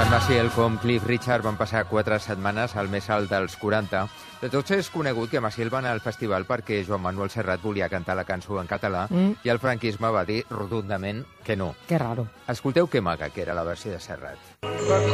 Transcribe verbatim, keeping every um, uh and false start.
Tant Maciel com Cliff Richard van passar quatre setmanes al més alt dels quaranta. De tots és conegut que Maciel va anar al festival perquè Joan Manuel Serrat volia cantar la cançó en català mm. i el franquisme va dir rotundament que no. Que raro. Escolteu que maca que era la versió de Serrat.